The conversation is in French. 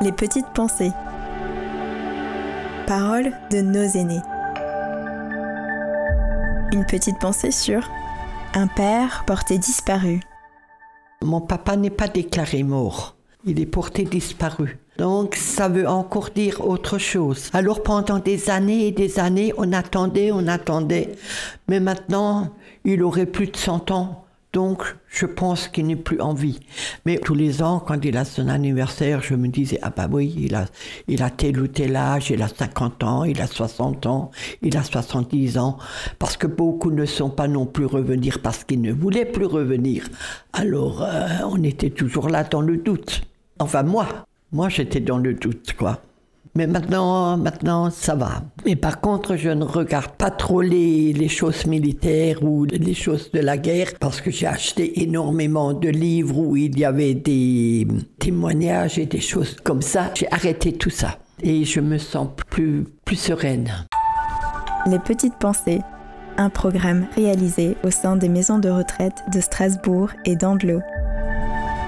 Les petites pensées. Paroles de nos aînés. Une petite pensée sur un père porté disparu. Mon papa n'est pas déclaré mort, il est porté disparu. Donc ça veut encore dire autre chose. Alors pendant des années et des années, on attendait. Mais maintenant, il aurait plus de 100 ans. Donc je pense qu'il n'est plus en vie. Mais tous les ans, quand il a son anniversaire, je me disais, ah bah oui, il a tel ou tel âge, il a 50 ans, il a 60 ans, il a 70 ans. Parce que beaucoup ne sont pas non plus revenir parce qu'ils ne voulaient plus revenir. Alors on était toujours là dans le doute. Enfin moi j'étais dans le doute, quoi. Mais maintenant, ça va. Mais par contre, je ne regarde pas trop les choses militaires ou les choses de la guerre parce que j'ai acheté énormément de livres où il y avait des témoignages et des choses comme ça. J'ai arrêté tout ça et je me sens plus sereine. Les petites pensées. Un programme réalisé au sein des maisons de retraite de Strasbourg et d'Andlau.